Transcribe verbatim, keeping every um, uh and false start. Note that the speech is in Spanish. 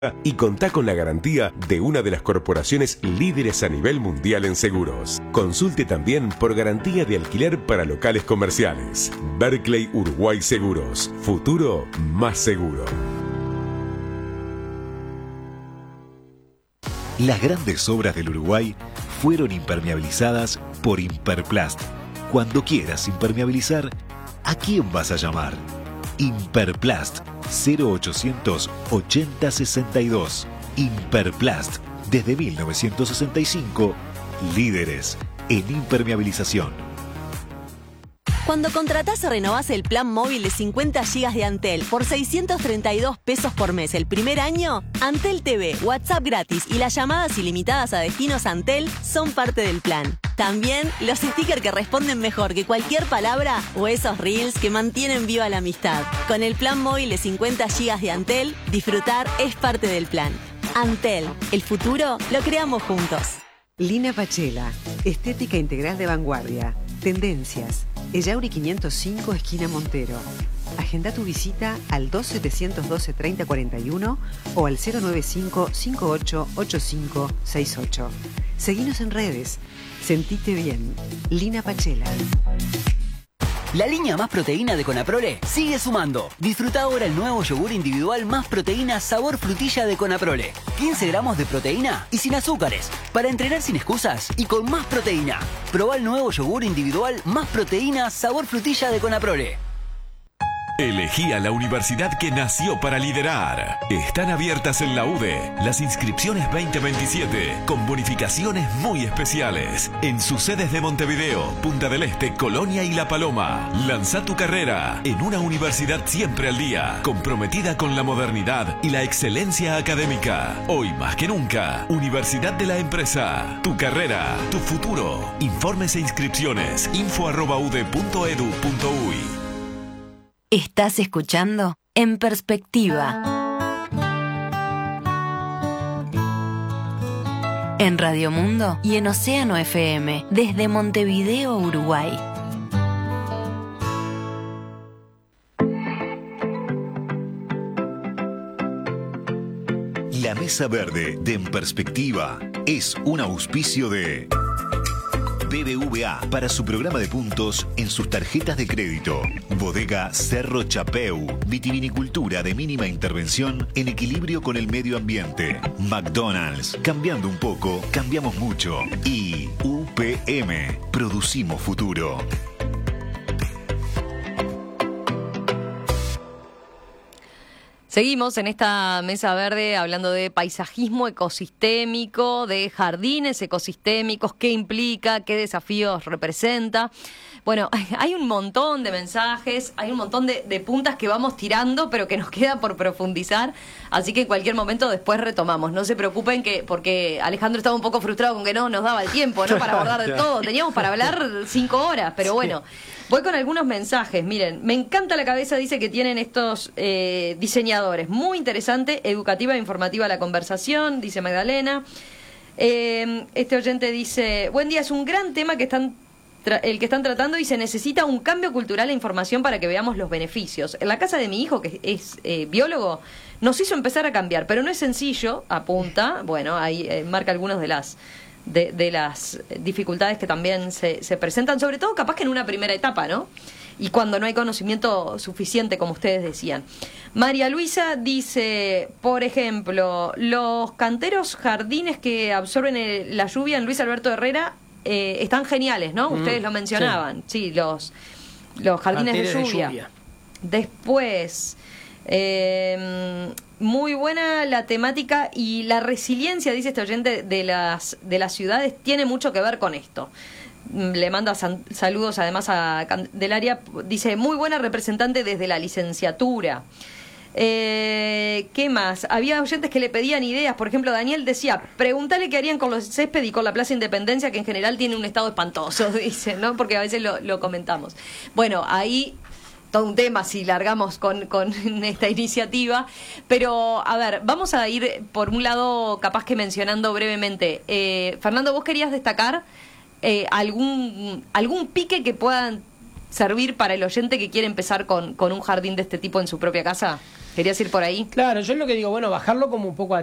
y contá con la garantía de una de las corporaciones líderes a nivel mundial en seguros. Consulte también por garantía de alquiler para locales comerciales. Berkeley Uruguay Seguros. Futuro más seguro. Las grandes obras del Uruguay fueron impermeabilizadas por Imperplast. Cuando quieras impermeabilizar, ¿a quién vas a llamar? Imperplast cero ochocientos ochenta sesenta y dos. Imperplast, desde mil novecientos sesenta y cinco, líderes en impermeabilización. Cuando contratás o renovás el plan móvil de cincuenta gigas de Antel por seiscientos treinta y dos pesos por mes el primer año, Antel T V, WhatsApp gratis y las llamadas ilimitadas a destinos Antel son parte del plan. También los stickers que responden mejor que cualquier palabra o esos reels que mantienen viva la amistad. Con el plan móvil de cincuenta gigas de Antel, disfrutar es parte del plan. Antel, el futuro lo creamos juntos. Lina Pachela, estética integral de vanguardia. Tendencias. Ellauri quinientos cinco, esquina Montero. Agenda tu visita al dos setecientos doce treinta cuarenta y uno o al cero noventa y cinco cincuenta y ocho ochenta y cinco sesenta y ocho. Seguinos en redes. Sentite bien. Lina Pachela. La línea Más Proteína de Conaprole sigue sumando. Disfruta ahora el nuevo yogur individual Más Proteína sabor frutilla de Conaprole. quince gramos de proteína y sin azúcares. Para entrenar sin excusas y con más proteína. Probá el nuevo yogur individual Más Proteína sabor frutilla de Conaprole. Elegí a la universidad que nació para liderar. Están abiertas en la U D E las inscripciones veinte veintisiete con bonificaciones muy especiales en sus sedes de Montevideo, Punta del Este, Colonia y La Paloma. Lanza tu carrera en una universidad siempre al día, comprometida con la modernidad y la excelencia académica. Hoy más que nunca, Universidad de la Empresa. Tu carrera, tu futuro. Informes e inscripciones info arroba u d e punto edu punto u y. Estás escuchando En Perspectiva. En Radio Mundo y en Océano F M, desde Montevideo, Uruguay. La Mesa Verde de En Perspectiva es un auspicio de B B V A para su programa de puntos en sus tarjetas de crédito. Bodega Cerro Chapeu, vitivinicultura de mínima intervención en equilibrio con el medio ambiente. McDonald's, cambiando un poco, cambiamos mucho. Y U P M, producimos futuro. Seguimos en esta mesa verde hablando de paisajismo ecosistémico, de jardines ecosistémicos, qué implica, qué desafíos representa. Bueno, hay un montón de mensajes, hay un montón de, de puntas que vamos tirando, pero que nos queda por profundizar, así que en cualquier momento después retomamos. No se preocupen que porque Alejandro estaba un poco frustrado con que no nos daba el tiempo, ¿no? Para abordar de todo. Teníamos para hablar cinco horas, pero bueno. Voy con algunos mensajes. Miren, me encanta la cabeza, dice, que tienen estos eh, diseñadores. Muy interesante, educativa e informativa la conversación, dice Magdalena. Eh, este oyente dice, buen día, es un gran tema que están tra- el que están tratando y se necesita un cambio cultural e información para que veamos los beneficios. En la casa de mi hijo, que es eh, biólogo, nos hizo empezar a cambiar, pero no es sencillo, apunta. Bueno, ahí eh, marca algunas de las... De, de las dificultades que también se, se presentan, sobre todo capaz que en una primera etapa, ¿no? Y cuando no hay conocimiento suficiente, como ustedes decían. María Luisa dice, por ejemplo, los canteros jardines que absorben el, la lluvia en Luis Alberto Herrera eh, están geniales, ¿no? Mm, ustedes lo mencionaban, sí, sí los, los jardines de lluvia. de lluvia. Después... Eh, muy buena la temática y la resiliencia, dice este oyente, de las de las ciudades tiene mucho que ver con esto. Le manda san, saludos además a Candelaria, dice muy buena representante desde la licenciatura. Eh, ¿Qué más? Había oyentes que le pedían ideas. Por ejemplo, Daniel decía, pregúntale qué harían con los césped y con la Plaza Independencia, que en general tiene un estado espantoso, dice, ¿no? Porque a veces lo, lo comentamos. Bueno, ahí todo un tema si largamos con, con esta iniciativa, pero a ver, vamos a ir por un lado capaz que mencionando brevemente. Eh, Fernando, ¿vos querías destacar eh, algún algún pique que puedan servir para el oyente que quiere empezar con, con un jardín de este tipo en su propia casa? ¿Querías ir por ahí? Claro, yo es lo que digo, bueno, bajarlo como un poco a